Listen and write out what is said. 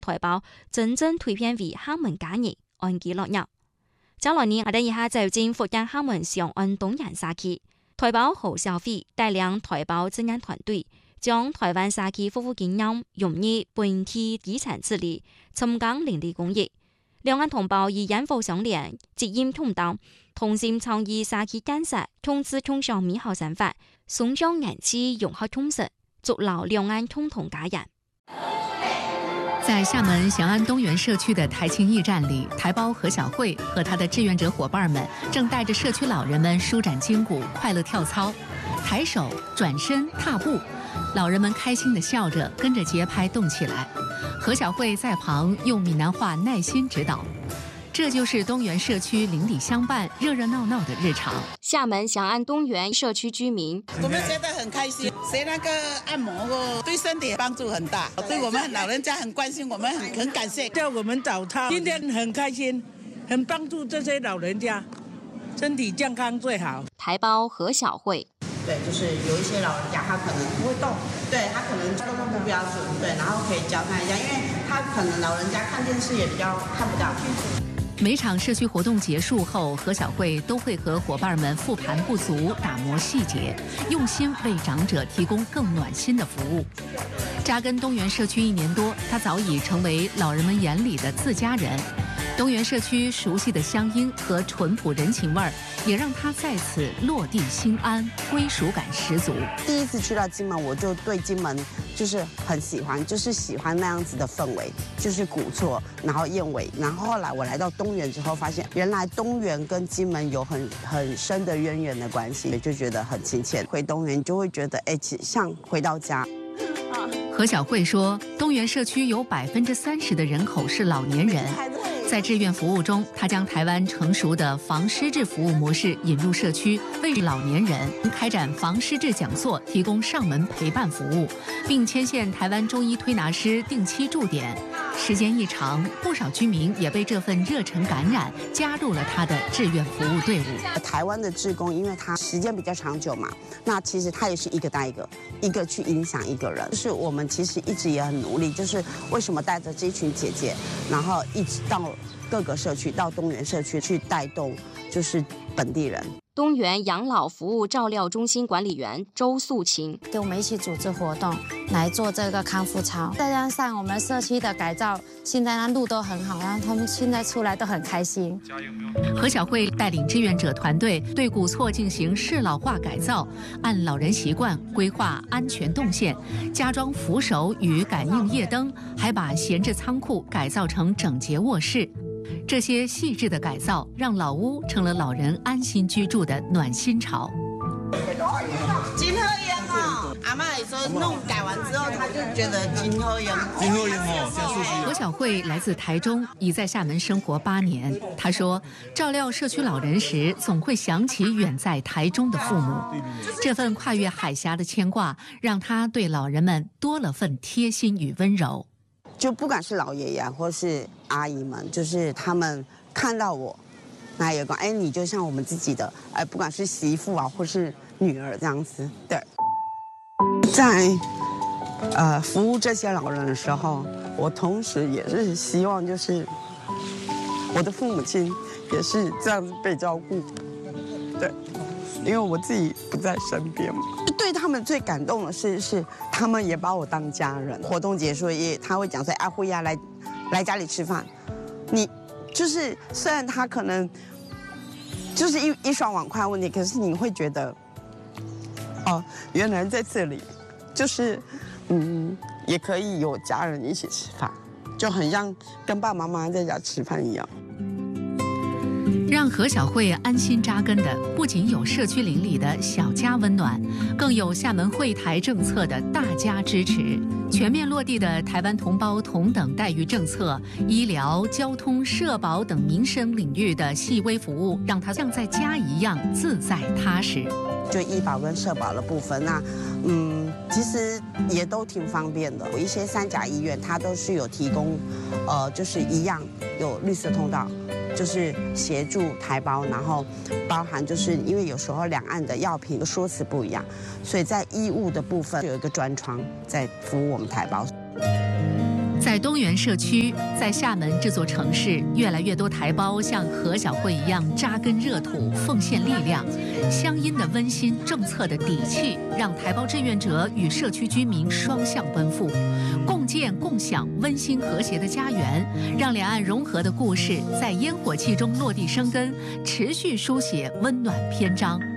台胞真正蛻變為廈門家人，安居樂業。接來呢，我哋以下就進福建廈門上岸東源社區，台胞何小慧帶領台胞志願團隊，將台灣社區夫婦經驗融入本地基層治理，深耕鄰里公益。兩岸同胞以眼福相連，責任同擔，同心倡議社區建設，從此衝上美好生活，崇尚人氣融合充實，築牢兩岸共同家園。 在厦门翔安东源社区的台青驿站里，台胞何小慧和她的志愿者伙伴们正带着社区老人们舒展筋骨，快乐跳操，抬手、转身、踏步，老人们开心地笑着，跟着节拍动起来。何小慧在旁用闽南话耐心指导。这就是东源社区邻里相伴、热热闹闹的日常。 厦门翔安东源社区居民， 我们觉得很开心，学那个按摩对身体帮助很大，对我们老人家很关心，我们很感谢。 叫我们早操，今天很开心，很帮助这些老人家，身体健康最好。 台胞何小慧， 对，就是有一些老人家他可能不会动，对他可能动作不标准，对，然后可以教他一下，因为他可能老人家看电视也比较看不到。 每场社区活动结束后，何小慧都会和伙伴们复盘不足，打磨细节，用心为长者提供更暖心的服务。扎根东源社区1年多，她早已成为老人们眼里的自家人。东源社区熟悉的乡音和淳朴人情味儿，也让她在此落地心安，归属感十足。 第一次去到金门，我就对金门就是很喜欢，就是喜欢那样子的氛围，就是古厝，然后燕尾。然后后来我来到东源之后，发现原来东源跟金门有很深的渊源的关系，就觉得很亲切。回东源就会觉得，像回到家。 何小慧说，东源社区有30%的人口是老年人。在志愿服务中，他将台湾成熟的防失智服务模式引入社区，为老年人开展防失智讲座，提供上门陪伴服务，并牵线台湾中医推拿师定期驻点。时间一长，不少居民也被这份热忱感染，加入了他的志愿服务队伍。 台湾的志工，因为他时间比较长久嘛，那其实他也是一个带一个去影响一个人。就是我们其实一直也很努力，就是为什么带着这群姐姐，然后一直到各个社区，到东源社区去带动，就是本地人。 东源养老服务照料中心管理员周素琴， 跟我们一起组织活动来做这个康复操，再加上我们社区的改造，现在路都很好，然后他们现在出来都很开心。 何小慧带领志愿者团队对古厝进行适老化改造，按老人习惯规划安全动线，加装扶手与感应夜灯，还把闲置仓库改造成整洁卧室。这些细致的改造，让老屋成了老人安心居住的暖心巢。 金鹤烟哦，阿嬷也说弄改完之后，她就觉得金鹤烟。 金鹤烟哦，加速何小慧来自台中，已在厦门生活8年。她说，照料社区老人时，总会想起远在台中的父母，这份跨越海峡的牵挂，让她对老人们多了份贴心与温柔。 就不管是老爷爷或是阿姨们，就是他们看到我，那有个你就像我们自己的，不管是媳妇啊或是女儿这样子。对，在服务这些老人的时候，我同时也是希望就是我的父母亲也是这样子被照顾。对，因为我自己不在身边嘛。对他们最感动的是他们也把我当家人。活动结束他会讲说，慧呀，来家里吃饭。你就是虽然他可能就是一双碗筷问题，可是你会觉得，原来在这里就是也可以有家人一起吃饭，就很像跟爸爸妈妈在家吃饭一样。 让何小慧安心扎根的，不仅有社区邻里的小家温暖，更有厦门惠台政策的大家支持。全面落地的台湾同胞同等待遇政策，医疗、交通、社保等民生领域的细微服务，让她像在家一样自在踏实。 就医保跟社保的部分，那其实也都挺方便的。有一些3甲医院，它都是有提供，就是一样有绿色通道。就是协助台胞，然后包含就是因为有时候两岸的药品的说辞不一样，所以在医务的部分有一个专窗在服务我们台胞。 在东源社区，在厦门这座城市，越来越多台胞像何小慧一样扎根热土，奉献力量。乡音的温馨，政策的底气，让台胞志愿者与社区居民双向奔赴，共建共享温馨和谐的家园，让两岸融合的故事在烟火气中落地生根，持续书写温暖篇章。